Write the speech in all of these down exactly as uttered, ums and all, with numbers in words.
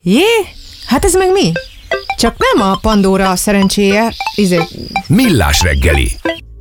Jé? Hát ez meg mi? Csak nem a Pandora a szerencséje, izé... Millás reggeli.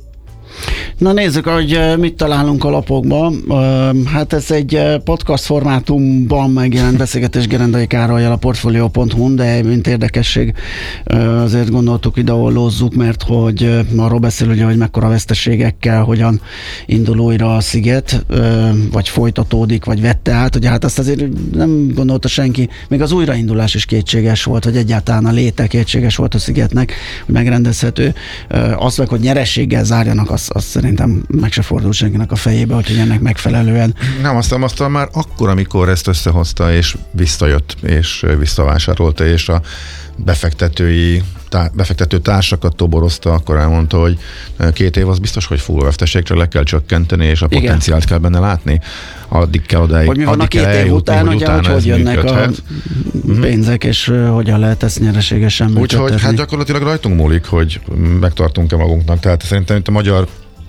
Na nézzük, hogy mit találunk a lapokban. Hát ez egy podcast formátumban megjelent beszélgetés Gerendai Károllyal a portfolio pont hu-n, de mint érdekesség azért gondoltuk ideollózzuk, mert hogy arról beszél ugye, hogy mekkora veszteségekkel, hogyan indul újra a sziget, vagy folytatódik, vagy vette át. Ugye hát azt azért nem gondolta senki, még az újraindulás is kétséges volt, hogy egyáltalán a léte kétséges volt a szigetnek, hogy megrendezhető. Azt meg, hogy nyerességgel zárjanak, azt, azt szerintem meg se fordult senkinek a fejébe, hogy ennek megfelelően. Nem, aztán, aztán már akkor, amikor ezt összehozta, és visszajött, és visszavásárolta, és a befektetői tá- befektető társakat toborozta, akkor elmondta, hogy két év az biztos, hogy full veszteségre le kell csökkenteni, és a igen. potenciált kell benne látni. Addig kell odáig. Hogy mi van a két év jutni, után, hogy, ugye, hogy hogy jönnek működhet. A pénzek, és hogyan lehet ezt nyereségesen működtetni. Úgyhogy hát gyakorlatilag rajtunk múlik, hogy megtartunk-e magunknak. Tehát szerintem itt a magyar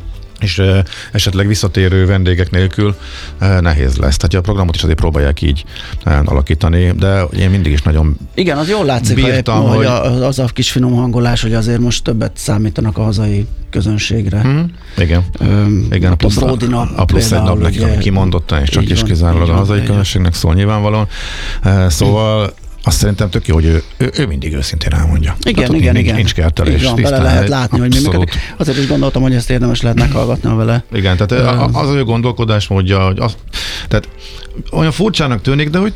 és uh, esetleg visszatérő vendégek nélkül uh, nehéz lesz. Tehát a programot is azért próbálják így uh, alakítani, de én mindig is nagyon igen, az jól látszik, bírtam, hogy, hogy az a kis finom hangolás, hogy azért most többet számítanak a hazai közönségre. Mm, igen. Um, igen, a plusz, a, a plusz egy nap neki, ami kimondottan, és csak is kizárólag a hazai közönségnek szól nyilvánvalóan. Uh, szóval azt szerintem tök jó, hogy ő, ő, ő mindig őszintén elmondja. Igen, tehát, igen, nincs, igen. Nincs kertelés. Van, bele lehet látni, hogy mi működik. Azért is gondoltam, hogy ezt érdemes lehet meghallgatni vele. Igen, tehát uh, az ő gondolkodásmódja, hogy az, tehát olyan furcsának tűnik, de hogy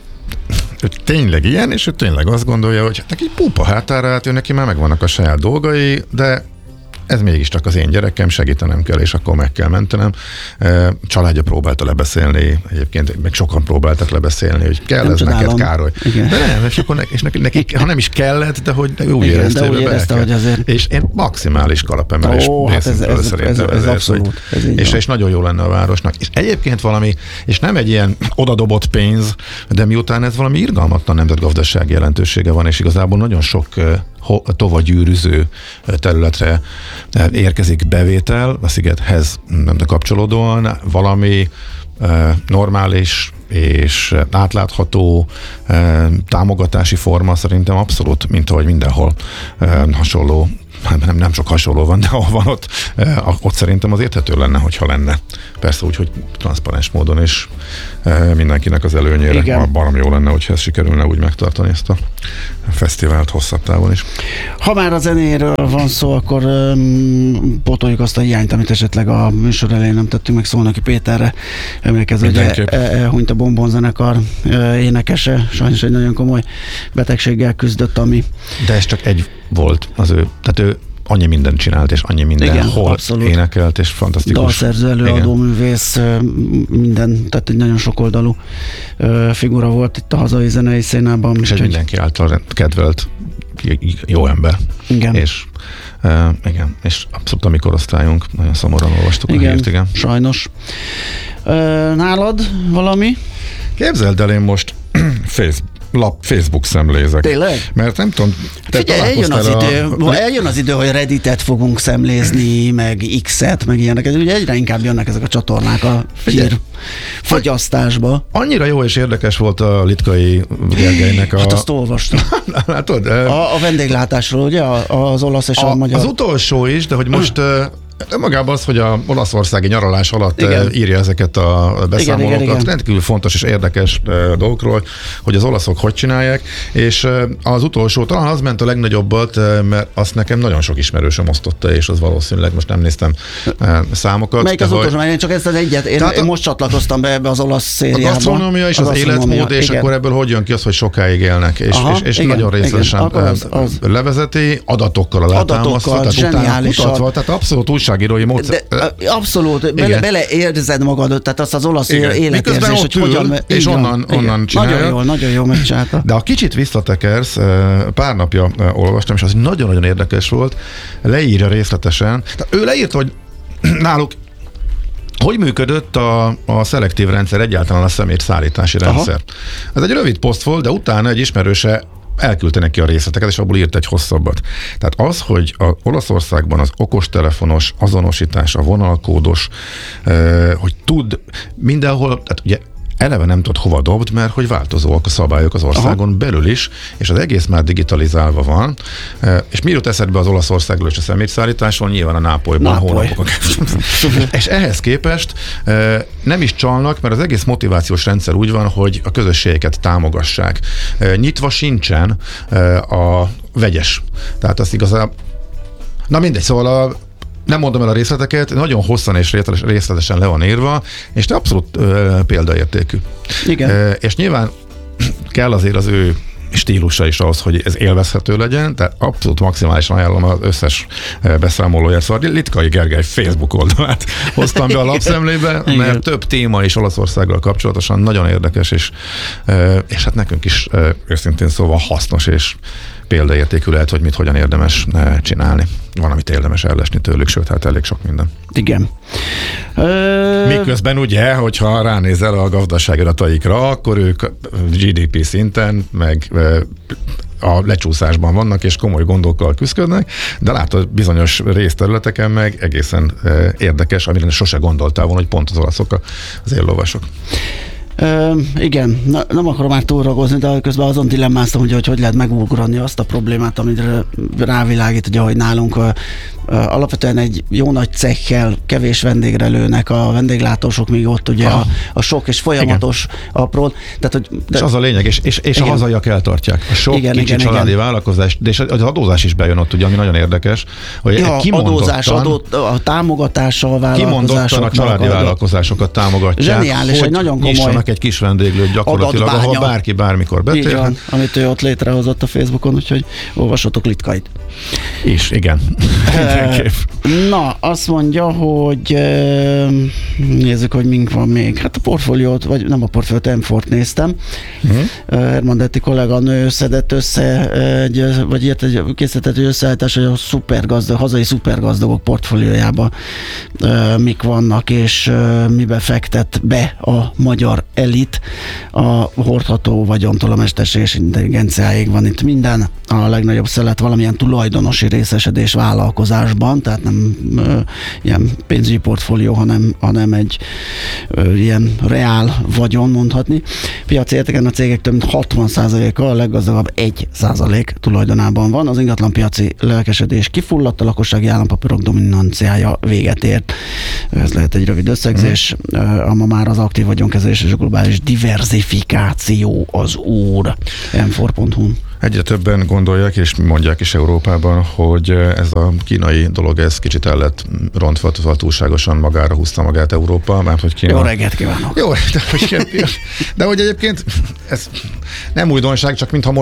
ő tényleg ilyen, és ő tényleg azt gondolja, hogy neki pupa hátára, hát ő neki már megvannak a saját dolgai, de ez mégiscsak az én gyerekem, segítenem kell, és akkor meg kell mentenem. Családja próbálta lebeszélni, egyébként meg sokan próbáltak lebeszélni, hogy kell nem ez csodálom. Neked, Károly. Igen. De nem, és akkor ne, és neki, neki, ha nem is kellett, de hogy úgy igen, érezte, de úgy érezte hogy azért... És én maximális kalapemelés oh, hát ez, ez, ez, ez abszolút. Ez és, és nagyon jó lenne a városnak. És egyébként valami, és nem egy ilyen odadobott pénz, de miután ez valami irgalmatlan nemzetgazdasági jelentősége van, és igazából nagyon sok tovagyűrűző területre érkezik bevétel a szigethez kapcsolódóan, valami normális és átlátható támogatási forma szerintem abszolút, mint ahogy mindenhol hasonló, nem, nem sok hasonló van, de ahol van ott, ott szerintem az érthető lenne, hogyha lenne. Persze úgy, hogy transzparens módon, és mindenkinek az előnyére. Igen. Baromi jó lenne, hogyha ez sikerülne úgy megtartani ezt a fesztivált hosszabb távon is. Ha már a zenéről van szó, akkor um, pótoljuk azt a hiányt, amit esetleg a műsor elején nem tettünk meg Szolnoki Péterre. Emlékezve, hogy elhunyt a Bonbon zenekar énekese, sajnos egy nagyon komoly betegséggel küzdött, ami... De ez csak egy volt az ő, tehát ő annyi mindent csinált, és annyi mindenhol énekelt, és fantasztikus. Dalszerző, előadó, művész, minden, tehát egy nagyon sokoldalú figura volt itt a hazai zenei szénában. És egy mindenki által kedvelt jó ember. Igen. És uh, igen, és abszolút a mi korosztályunk, nagyon szomorúan olvastuk igen, a hírt, igen. Sajnos. Uh, nálad valami? Képzeld el, én most Facebook lap, Facebook szemlézek. Tényleg? Mert nem tudom, te figyelj, eljön az, a... idő, eljön az idő, hogy Redditet fogunk szemlézni, meg X-et, meg ilyenek. Ugye egyre inkább jönnek ezek a csatornák a hír fogyasztásba. Annyira jó és érdekes volt a Litkai Gergelynek a... Hát azt olvastam. Látod? A, a vendéglátásról, ugye? Az olasz és a, a magyar. Az utolsó is, de hogy most... Magában az, hogy a olaszországi nyaralás alatt igen. írja ezeket a beszámolókat, igen, igen, igen. rendkívül fontos és érdekes dolgokról, hogy az olaszok hogy csinálják, és az utolsó, talán az ment a legnagyobbat, mert azt nekem nagyon sok ismerősöm osztotta, és az valószínűleg, most nem néztem számokat. Melyik az utolsó, mert én csak ezt az egyet, én, én most csatlakoztam be ebbe az olasz szériába. A gasztronómia és az, az életmód, és igen. akkor ebből hogy jön ki az, hogy sokáig élnek, és, Aha, és, és igen, nagyon részletesen az, az. levezeti, adatokkal alátámasztva, tehát utána kutatva, tehát abszolút újságírói módszer. De, abszolút, bele, beleérzed magad, tehát azt az olasz életérzés, hogy hogyan... És onnan, onnan csinálja. Nagyon jól, nagyon jól megcsinálta. De a kicsit visszatekersz, pár napja olvastam, és az nagyon-nagyon érdekes volt, leírja részletesen. Tehát ő leírta, hogy náluk hogy működött a, a szelektív rendszer, egyáltalán a szemétszállítási rendszer. Aha. Ez egy rövid poszt volt, de utána egy ismerőse elküldte neki a részleteket, és abból írt egy hosszabbat. Tehát az, hogy a Olaszországban az okostelefonos azonosítás, a vonalkódos, hogy tud mindenhol, tehát ugye eleve nem tudod hova dobd, mert hogy változóak a szabályok az országon Aha. belül is, és az egész már digitalizálva van, és mi jut eszedbe az Olaszországról és a szemétszállításról, nyilván a Nápolyban Nápoly. hónapok. És ehhez képest nem is csalnak, mert az egész motivációs rendszer úgy van, hogy a közösségeket támogassák. Nyitva sincsen a vegyes. Tehát azt igazából na mindegy, szóval a nem mondom el a részleteket, nagyon hosszan és részletesen le van írva, és te abszolút ö, példaértékű. Igen. E, és nyilván kell azért az ő stílusa is ahhoz, hogy ez élvezhető legyen, tehát abszolút maximálisan ajánlom az összes beszámolóját. Szóval Litkai Gergely Facebook oldalát hoztam be a lapszemlébe, mert több téma is Olaszországgal kapcsolatosan nagyon érdekes, és, és hát nekünk is őszintén szóval hasznos és példaértékű lehet, hogy mit hogyan érdemes csinálni. Van, amit érdemes ellesni tőlük, sőt, hát elég sok minden. Igen. Ö... Miközben ugye, hogyha ránézel a gazdasági adataikra, akkor ők gé dé pé szinten, meg a lecsúszásban vannak, és komoly gondokkal küzdködnek, de látod, bizonyos részterületeken meg egészen érdekes, amire sose gondoltál volna, hogy pont az olaszok az éllovasok. Ö, igen, Na, nem akarom már túlragozni, de közben azon dilemmáztam, hogy, hogy hogy lehet megugrani azt a problémát, amire rávilágít, ugye, hogy nálunk ö, ö, alapvetően egy jó nagy cekkel kevés vendégre lőnek a vendéglátósok, még ott ugye a, a sok és folyamatos apró. Tehát, hogy, de, és az a lényeg, és, és, és a hazaiak eltartják. A sok igen, kicsi igen, családi igen. vállalkozás, de és az adózás is bejön ott, ugye, ami nagyon érdekes, hogy ja, adózás, kimondottan, adó, a támogatással a vállalkozásoknak. a családi vállalkozásokat támogatják. Zseniális, egy nagyon komoly egy kis vendéglőt gyakorlatilag, adatbánya. ahol bárki bármikor betérhet. Így van, amit ő ott létrehozott a Facebookon, úgyhogy olvassatok Litkait. És, igen. Na, azt mondja, hogy nézzük, hogy mink van még. Hát a portfóliót, vagy nem a portfóliót, M-Fort néztem. Uh-huh. Hermandetti kolléganő szedett össze, egy, vagy írt egy készített egy összeállítás, hogy a szupergazdag, hazai szupergazdagok portfóliójában mik vannak, és mibe fektet be a magyar elit. A hordható vagyontól a mesterséges intelligenciáig van itt minden. A legnagyobb szelet valamilyen tulajdonosi részesedés vállalkozásban, tehát nem ö, ilyen pénzügyi portfólió, hanem, hanem egy ö, ilyen reál vagyon mondhatni. Piaci értéken a cégek több mint hatvan százaléka, a leggazdagabb egy százalék tulajdonában van. Az ingatlanpiaci lelkesedés kifulladt, a lakossági állampapírok dominanciája véget ért. Ez lehet egy rövid összegzés. Mm. A ma már az aktív vagyonkezelés és a globális diverzifikáció az úr. em négy pont hu. Egyre többen gondolják, és mondják is Európában, hogy ez a kínai dolog, ez kicsit el lett rontva, túlságosan magára húzta magát Európa, mert hogy Kína... Jó reggelt kívánok! Jó, de hogy, de hogy egyébként ez nem újdonság, csak mintha most